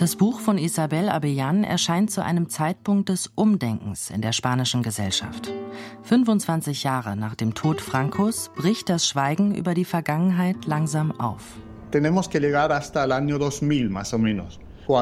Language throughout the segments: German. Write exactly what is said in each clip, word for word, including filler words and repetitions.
Das Buch von Isabel Abellán erscheint zu einem Zeitpunkt des Umdenkens in der spanischen Gesellschaft. fünfundzwanzig Jahre nach dem Tod Francos bricht das Schweigen über die Vergangenheit langsam auf. Tenemos que llegar hasta el año dos mil, más o menos.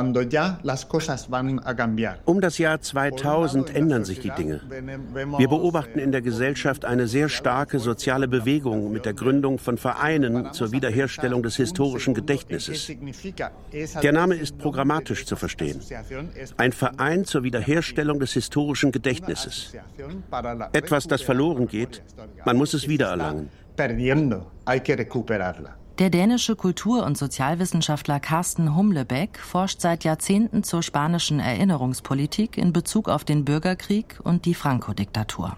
Um das Jahr zweitausend ändern sich die Dinge. Wir beobachten in der Gesellschaft eine sehr starke soziale Bewegung mit der Gründung von Vereinen zur Wiederherstellung des historischen Gedächtnisses. Der Name ist programmatisch zu verstehen. Ein Verein zur Wiederherstellung des historischen Gedächtnisses. Etwas, das verloren geht, man muss es wiedererlangen. Der dänische Kultur- und Sozialwissenschaftler Carsten Humlebeck forscht seit Jahrzehnten zur spanischen Erinnerungspolitik in Bezug auf den Bürgerkrieg und die Franco-Diktatur.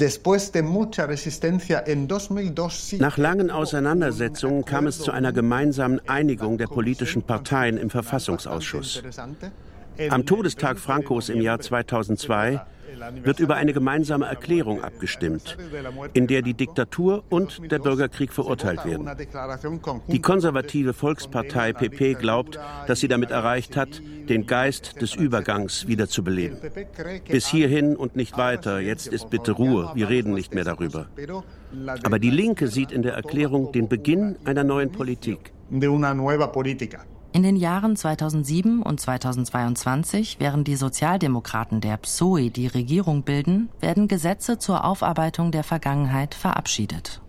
Nach langen Auseinandersetzungen kam es zu einer gemeinsamen Einigung der politischen Parteien im Verfassungsausschuss. Am Todestag Francos im Jahr zweitausendzwei wird über eine gemeinsame Erklärung abgestimmt, in der die Diktatur und der Bürgerkrieg verurteilt werden. Die konservative Volkspartei P P glaubt, dass sie damit erreicht hat, den Geist des Übergangs wiederzubeleben. Bis hierhin und nicht weiter, jetzt ist bitte Ruhe, wir reden nicht mehr darüber. Aber die Linke sieht in der Erklärung den Beginn einer neuen Politik. In den Jahren zweitausendsieben und zweitausendzweiundzwanzig, während die Sozialdemokraten der P S O E die Regierung bilden, werden Gesetze zur Aufarbeitung der Vergangenheit verabschiedet.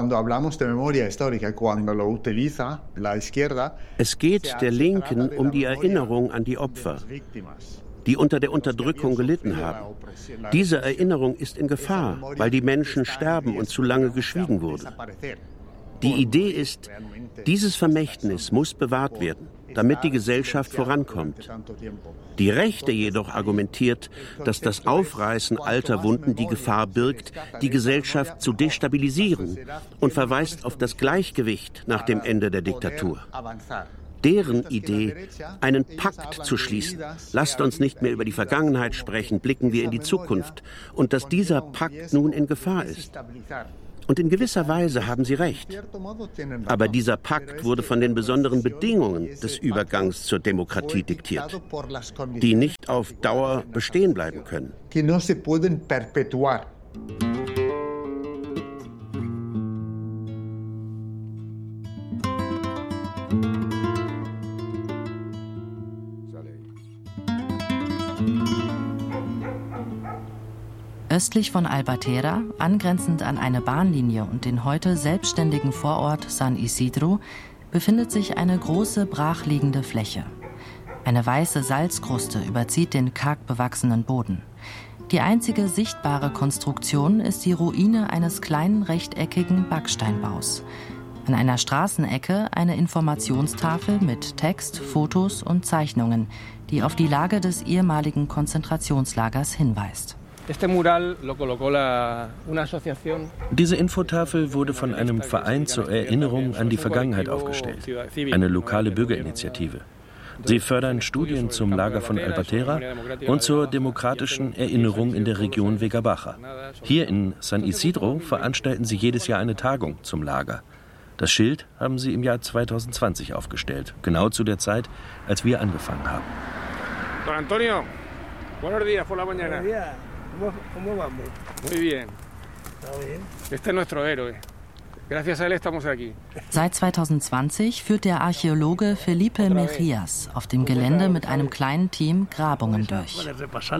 Es geht der Linken um die Erinnerung an die Opfer, die unter der Unterdrückung gelitten haben. Diese Erinnerung ist in Gefahr, weil die Menschen sterben und zu lange geschwiegen wurde. Die Idee ist, dieses Vermächtnis muss bewahrt werden, damit die Gesellschaft vorankommt. Die Rechte jedoch argumentiert, dass das Aufreißen alter Wunden die Gefahr birgt, die Gesellschaft zu destabilisieren und verweist auf das Gleichgewicht nach dem Ende der Diktatur. Deren Idee, einen Pakt zu schließen, lasst uns nicht mehr über die Vergangenheit sprechen, blicken wir in die Zukunft, und dass dieser Pakt nun in Gefahr ist. Und in gewisser Weise haben Sie recht. Aber dieser Pakt wurde von den besonderen Bedingungen des Übergangs zur Demokratie diktiert, die nicht auf Dauer bestehen bleiben können. Östlich von Albatera, angrenzend an eine Bahnlinie und den heute selbstständigen Vorort San Isidro, befindet sich eine große brachliegende Fläche. Eine weiße Salzkruste überzieht den karg bewachsenen Boden. Die einzige sichtbare Konstruktion ist die Ruine eines kleinen rechteckigen Backsteinbaus. An einer Straßenecke eine Informationstafel mit Text, Fotos und Zeichnungen, die auf die Lage des ehemaligen Konzentrationslagers hinweist. Diese Infotafel wurde von einem Verein zur Erinnerung an die Vergangenheit aufgestellt, eine lokale Bürgerinitiative. Sie fördern Studien zum Lager von Albatera und zur demokratischen Erinnerung in der Region Vega Baja. Hier in San Isidro veranstalten sie jedes Jahr eine Tagung zum Lager. Das Schild haben sie im Jahr zweitausendzwanzig aufgestellt, genau zu der Zeit, als wir angefangen haben. Don Antonio, buenos días por la mañana. ¿Cómo, cómo vamos? Muy bien. ¿Está bien? Este es nuestro héroe. Gracias a él estamos aquí. Seit zweitausendzwanzig führt der Archäologe Felipe Mejías auf dem Gelände mit einem kleinen Team Grabungen durch.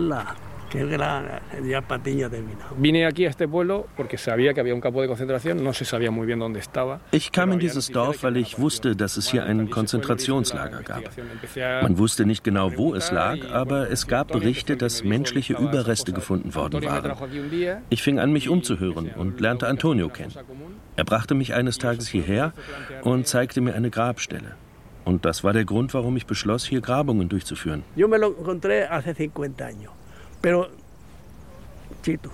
Vine aquí a este pueblo porque sabía que había un campo de concentración, no se sabía muy bien dónde estaba. Ich kam in dieses Dorf, weil ich wusste, dass es hier ein Konzentrationslager gab. Man wusste nicht genau, wo es lag, aber es gab Berichte, dass menschliche Überreste gefunden worden waren. Ich fing an, mich umzuhören und lernte Antonio kennen. Er brachte mich eines Tages hierher und zeigte mir eine Grabstelle. Und das war der Grund, warum ich beschloss, hier Grabungen durchzuführen. Yo me lo encontré hace cincuenta años. Pero Chito,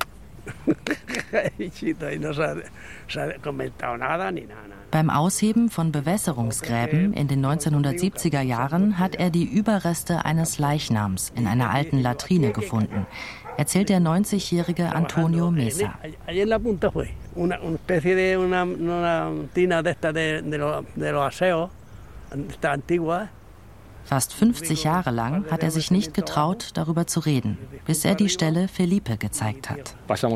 Chito, y no se ha, se ha comentado nada ni nada. Beim Ausheben von Bewässerungsgräben in den neunzehnhundertsiebziger Jahren hat er die Überreste eines Leichnams in einer alten Latrine gefunden, erzählt der neunzigjährige Antonio Mesa. Allí en la punta fue una, una especie de una, una tina de esta de, de los de los aseos, esta antigua. Fast fünfzig Jahre lang hat er sich nicht getraut, darüber zu reden, bis er die Stelle Felipe gezeigt hat.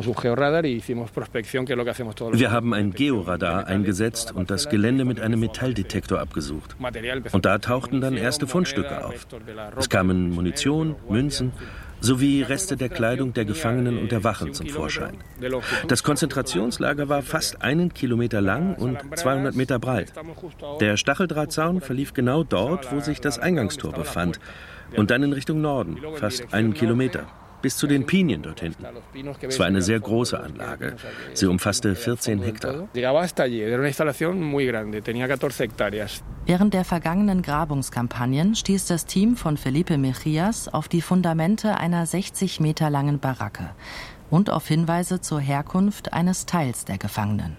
Wir haben ein Georadar eingesetzt und das Gelände mit einem Metalldetektor abgesucht. Und da tauchten dann erste Fundstücke auf. Es kamen Munition, Münzen sowie Reste der Kleidung der Gefangenen und der Wachen zum Vorschein. Das Konzentrationslager war fast einen Kilometer lang und zweihundert Meter breit. Der Stacheldrahtzaun verlief genau dort, wo sich das Eingangstor befand, und dann in Richtung Norden, fast einen Kilometer, bis zu den Pinien dort hinten. Es war eine sehr große Anlage. Sie umfasste vierzehn Hektar. Während der vergangenen Grabungskampagnen stieß das Team von Felipe Mejías auf die Fundamente einer sechzig Meter langen Baracke und auf Hinweise zur Herkunft eines Teils der Gefangenen.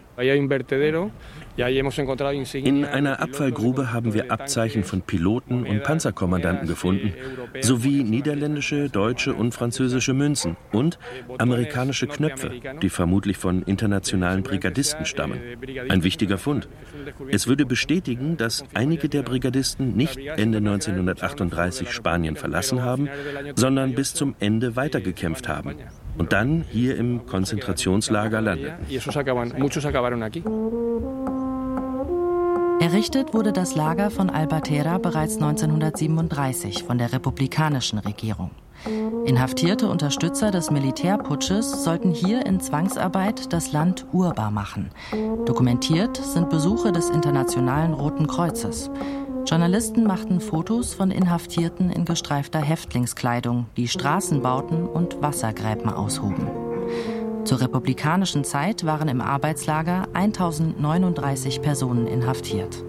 In einer Abfallgrube haben wir Abzeichen von Piloten und Panzerkommandanten gefunden, sowie niederländische, deutsche und französische Münzen und amerikanische Knöpfe, die vermutlich von internationalen Brigadisten stammen. Ein wichtiger Fund. Es würde bestätigen, dass einige der Brigadisten nicht Ende neunzehnhundertachtunddreißig Spanien verlassen haben, sondern bis zum Ende weitergekämpft haben und dann hier im Konzentrationslager landeten. Errichtet wurde das Lager von Albatera bereits neunzehnhundertsiebenunddreißig von der republikanischen Regierung. Inhaftierte Unterstützer des Militärputsches sollten hier in Zwangsarbeit das Land urbar machen. Dokumentiert sind Besuche des Internationalen Roten Kreuzes. Journalisten machten Fotos von Inhaftierten in gestreifter Häftlingskleidung, die Straßen bauten und Wassergräben aushuben. Zur republikanischen Zeit waren im Arbeitslager eintausendneununddreißig Personen inhaftiert.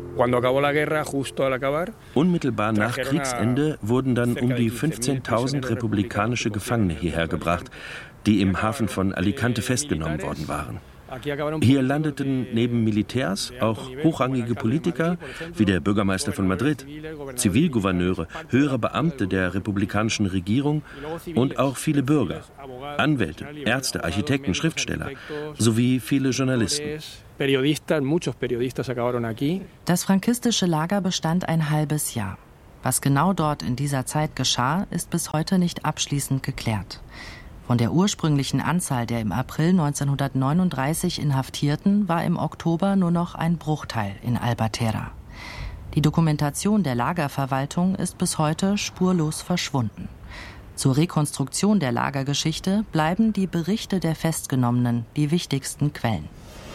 Unmittelbar nach Kriegsende wurden dann um die fünfzehntausend republikanische Gefangene hierher gebracht, die im Hafen von Alicante festgenommen worden waren. Hier landeten neben Militärs auch hochrangige Politiker wie der Bürgermeister von Madrid, Zivilgouverneure, höhere Beamte der republikanischen Regierung und auch viele Bürger, Anwälte, Ärzte, Architekten, Schriftsteller sowie viele Journalisten. Das frankistische Lager bestand ein halbes Jahr. Was genau dort in dieser Zeit geschah, ist bis heute nicht abschließend geklärt. Von der ursprünglichen Anzahl der im April neunzehnhundertneununddreißig Inhaftierten war im Oktober nur noch ein Bruchteil in Albatera. Die Dokumentation der Lagerverwaltung ist bis heute spurlos verschwunden. Zur Rekonstruktion der Lagergeschichte bleiben die Berichte der Festgenommenen die wichtigsten Quellen.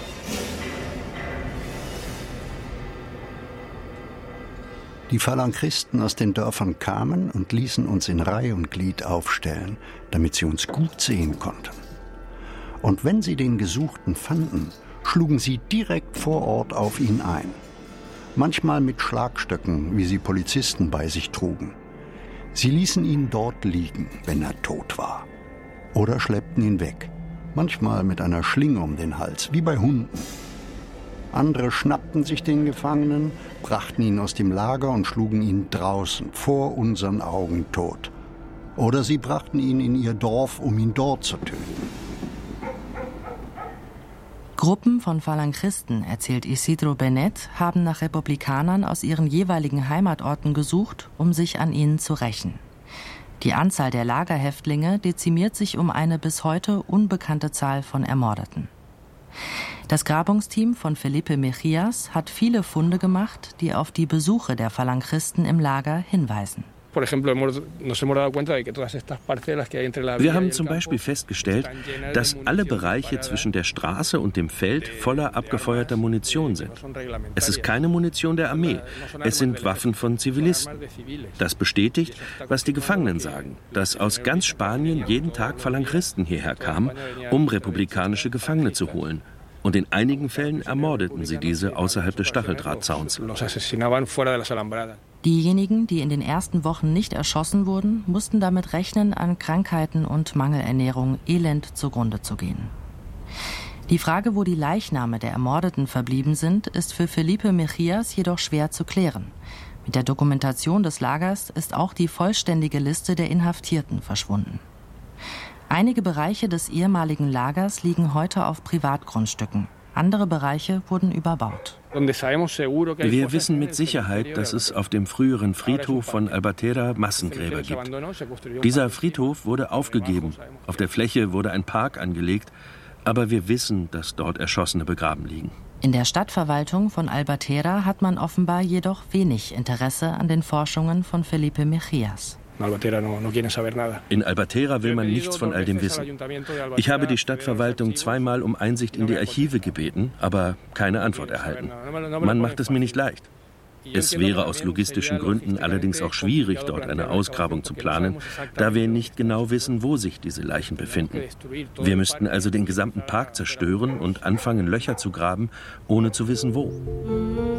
Die Phalanxisten aus den Dörfern kamen und ließen uns in Reih und Glied aufstellen, damit sie uns gut sehen konnten. Und wenn sie den Gesuchten fanden, schlugen sie direkt vor Ort auf ihn ein. Manchmal mit Schlagstöcken, wie sie Polizisten bei sich trugen. Sie ließen ihn dort liegen, wenn er tot war. Oder schleppten ihn weg, manchmal mit einer Schlinge um den Hals, wie bei Hunden. Andere schnappten sich den Gefangenen, brachten ihn aus dem Lager und schlugen ihn draußen, vor unseren Augen tot. Oder sie brachten ihn in ihr Dorf, um ihn dort zu töten. Gruppen von Phalanxisten, erzählt Isidro Benet, haben nach Republikanern aus ihren jeweiligen Heimatorten gesucht, um sich an ihnen zu rächen. Die Anzahl der Lagerhäftlinge dezimiert sich um eine bis heute unbekannte Zahl von Ermordeten. Das Grabungsteam von Felipe Mejías hat viele Funde gemacht, die auf die Besuche der Phalanxisten im Lager hinweisen. Wir haben zum Beispiel festgestellt, dass alle Bereiche zwischen der Straße und dem Feld voller abgefeuerter Munition sind. Es ist keine Munition der Armee, es sind Waffen von Zivilisten. Das bestätigt, was die Gefangenen sagen, dass aus ganz Spanien jeden Tag Phalanxisten hierher kamen, um republikanische Gefangene zu holen. Und in einigen Fällen ermordeten sie diese außerhalb des Stacheldrahtzauns. Diejenigen, die in den ersten Wochen nicht erschossen wurden, mussten damit rechnen, an Krankheiten und Mangelernährung elend zugrunde zu gehen. Die Frage, wo die Leichname der Ermordeten verblieben sind, ist für Felipe Mejías jedoch schwer zu klären. Mit der Dokumentation des Lagers ist auch die vollständige Liste der Inhaftierten verschwunden. Einige Bereiche des ehemaligen Lagers liegen heute auf Privatgrundstücken. Andere Bereiche wurden überbaut. Wir wissen mit Sicherheit, dass es auf dem früheren Friedhof von Albatera Massengräber gibt. Dieser Friedhof wurde aufgegeben. Auf der Fläche wurde ein Park angelegt. Aber wir wissen, dass dort Erschossene begraben liegen. In der Stadtverwaltung von Albatera hat man offenbar jedoch wenig Interesse an den Forschungen von Felipe Mejías. In Albatera will man nichts von all dem wissen. Ich habe die Stadtverwaltung zweimal um Einsicht in die Archive gebeten, aber keine Antwort erhalten. Man macht es mir nicht leicht. Es wäre aus logistischen Gründen allerdings auch schwierig, dort eine Ausgrabung zu planen, da wir nicht genau wissen, wo sich diese Leichen befinden. Wir müssten also den gesamten Park zerstören und anfangen, Löcher zu graben, ohne zu wissen, wo.